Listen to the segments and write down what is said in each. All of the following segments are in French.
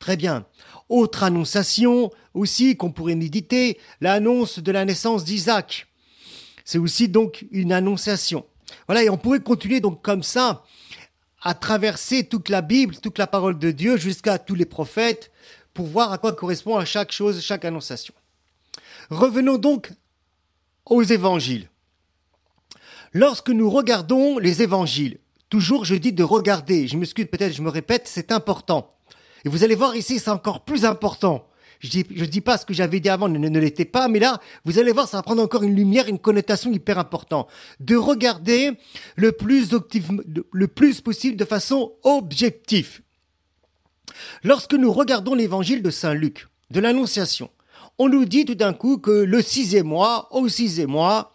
Très bien. Autre annonciation aussi qu'on pourrait méditer, l'annonce de la naissance d'Isaac. C'est aussi donc une annonciation. Voilà, et on pourrait continuer donc comme ça, à traverser toute la Bible, toute la parole de Dieu, jusqu'à tous les prophètes, pour voir à quoi correspond à chaque chose, chaque annonciation. Revenons donc aux évangiles. Lorsque nous regardons les évangiles, toujours je dis de regarder, je m'excuse peut-être, je me répète, c'est important. Et vous allez voir ici, c'est encore plus important. Je dis pas ce que j'avais dit avant ne l'était pas, mais là, vous allez voir, ça va prendre encore une lumière, une connotation hyper importante. De regarder le plus possible de façon objective. Lorsque nous regardons l'évangile de Saint Luc, de l'Annonciation, on nous dit tout d'un coup que le 6e mois, au 6e mois,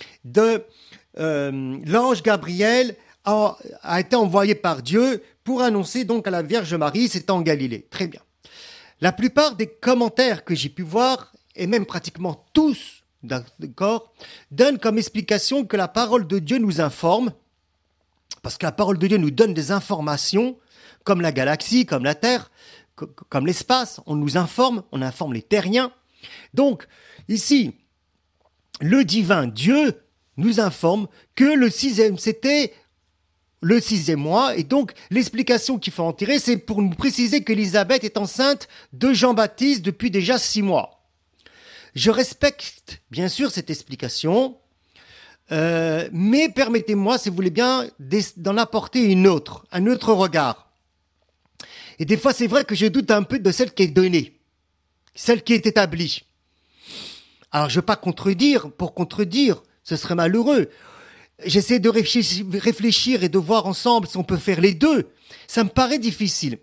l'ange Gabriel a été envoyé par Dieu pour annoncer donc à la Vierge Marie, c'était en Galilée. Très bien. La plupart des commentaires que j'ai pu voir, et même pratiquement tous, d'accord, donnent comme explication que la parole de Dieu nous informe, parce que la parole de Dieu nous donne des informations, comme la galaxie, comme la Terre, comme l'espace, on nous informe, on informe les terriens. Donc, ici, le divin Dieu nous informe que c'était le 6e mois, et donc l'explication qu'il faut en tirer, c'est pour nous préciser qu'Élisabeth est enceinte de Jean-Baptiste depuis déjà 6 mois. Je respecte bien sûr cette explication, mais permettez-moi, si vous voulez bien, d'en apporter un autre regard. Et des fois, c'est vrai que je doute un peu de celle qui est donnée, celle qui est établie. Alors, je ne veux pas contredire, pour contredire, ce serait malheureux. J'essaie de réfléchir et de voir ensemble si on peut faire les deux. Ça me paraît difficile.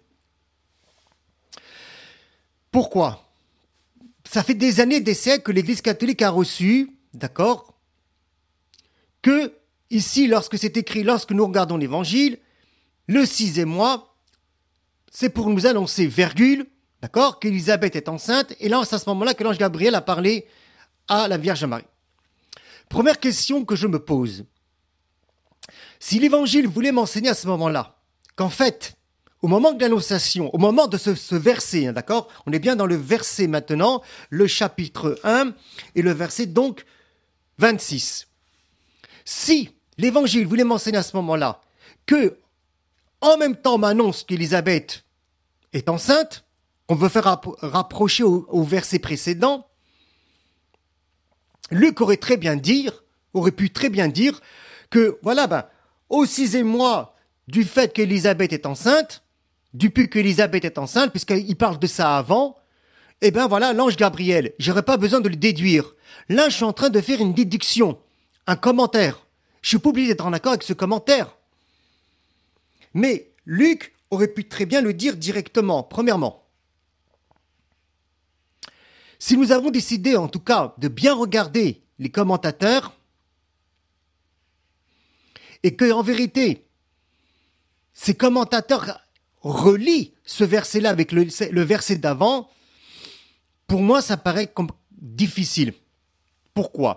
Pourquoi ? Ça fait des années, des siècles que l'Église catholique a reçu, d'accord, que ici, lorsque c'est écrit, lorsque nous regardons l'Évangile, le 6e mois, c'est pour nous annoncer, virgule, d'accord, qu'Élisabeth est enceinte, et là, c'est à ce moment-là que l'ange Gabriel a parlé à la Vierge Marie. Première question que je me pose. Si l'Évangile voulait m'enseigner à ce moment-là, qu'en fait, au moment de l'annonciation, au moment de ce verset, hein, d'accord, on est bien dans le verset maintenant, le chapitre 1 et le verset donc 26. Si l'Évangile voulait m'enseigner à ce moment-là que, en même temps, on m'annonce qu'Élisabeth est enceinte, on veut faire rapprocher au verset précédent, Luc aurait pu très bien dire que, voilà, au 6e mois du fait qu'Élisabeth est enceinte, depuis qu'Élisabeth est enceinte, puisqu'il parle de ça avant, voilà, l'ange Gabriel, j'aurais pas besoin de le déduire. Là, je suis en train de faire une déduction, un commentaire. Je suis pas obligé d'être en accord avec ce commentaire. Mais Luc aurait pu très bien le dire directement, premièrement. Si nous avons décidé, en tout cas, de bien regarder les commentateurs, et que, en vérité, ces commentateurs relient ce verset-là avec le verset d'avant, pour moi, ça paraît difficile. Pourquoi ?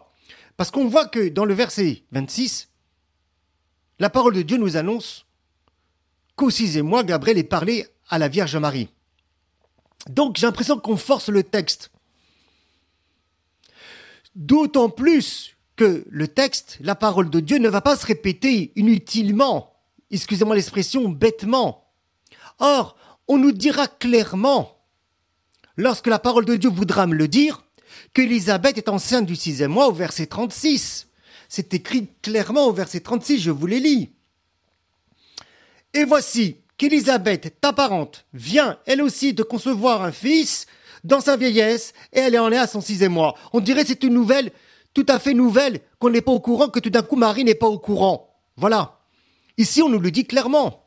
Parce qu'on voit que dans le verset 26, la parole de Dieu nous annonce qu'au 6e mois, Gabriel est parlé à la Vierge Marie. Donc, j'ai l'impression qu'on force le texte. D'autant plus que le texte, la parole de Dieu, ne va pas se répéter inutilement, excusez-moi l'expression, bêtement. Or, on nous dira clairement, lorsque la parole de Dieu voudra me le dire, qu'Élisabeth est enceinte du 6e mois au verset 36. C'est écrit clairement au verset 36, je vous les lis. Et voici qu'Élisabeth, ta parente, vient elle aussi de concevoir un fils dans sa vieillesse, et elle en est à son 6e mois. On dirait que c'est une nouvelle, tout à fait nouvelle, qu'on n'est pas au courant, que tout d'un coup Marie n'est pas au courant. Voilà. Ici, on nous le dit clairement.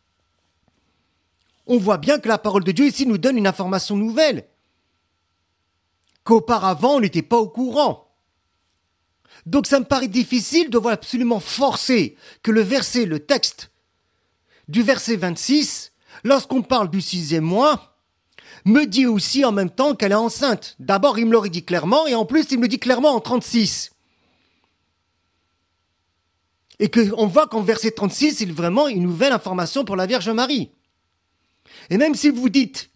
On voit bien que la parole de Dieu ici nous donne une information nouvelle, qu'auparavant on n'était pas au courant. Donc ça me paraît difficile de voir absolument forcer que le texte du verset 26, lorsqu'on parle du 6e mois, me dit aussi en même temps qu'elle est enceinte. D'abord, il me l'aurait dit clairement, et en plus, il me dit clairement en 36. Et qu'on voit qu'en verset 36, c'est vraiment une nouvelle information pour la Vierge Marie. Et même si vous dites